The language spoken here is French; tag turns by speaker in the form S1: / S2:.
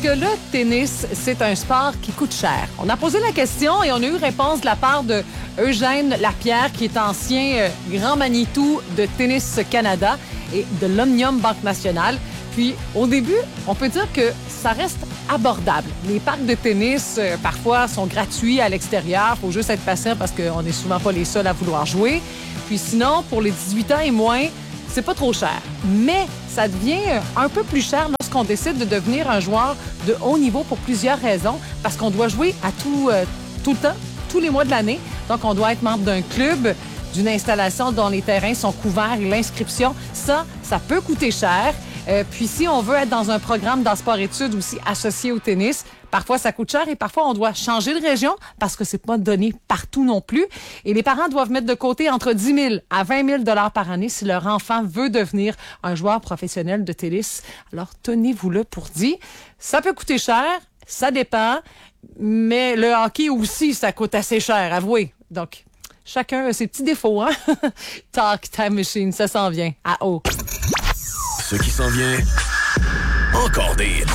S1: que le tennis, c'est un sport qui coûte cher? On a posé la question et on a eu réponse de la part de Eugène Lapierre, qui est ancien grand Manitou de Tennis Canada et de l'Omnium Banque Nationale. Puis, au début, on peut dire que ça reste abordable. Les parcs de tennis, parfois, sont gratuits à l'extérieur. Il faut juste être patient parce qu'on n'est souvent pas les seuls à vouloir jouer. Puis sinon, pour les 18 ans et moins, c'est pas trop cher. Mais ça devient un peu plus cher lorsqu'on décide de devenir un joueur de haut niveau pour plusieurs raisons. Parce qu'on doit jouer à tout le temps, tous les mois de l'année. Donc, on doit être membre d'un club, d'une installation dont les terrains sont couverts et l'inscription, ça peut coûter cher. Puis si on veut être dans un programme dans sport-études aussi associé au tennis, parfois ça coûte cher et parfois on doit changer de région parce que c'est pas donné partout non plus. Et les parents doivent mettre de côté entre 10 000 à 20 000 $ par année si leur enfant veut devenir un joueur professionnel de tennis. Alors tenez-vous-le pour dit. Ça peut coûter cher, ça dépend, mais le hockey aussi, ça coûte assez cher, avouez. Donc, chacun a ses petits défauts, hein? Talk Time Machine, ça s'en vient à haut.
S2: Ce qui s'en vient, encore des hits.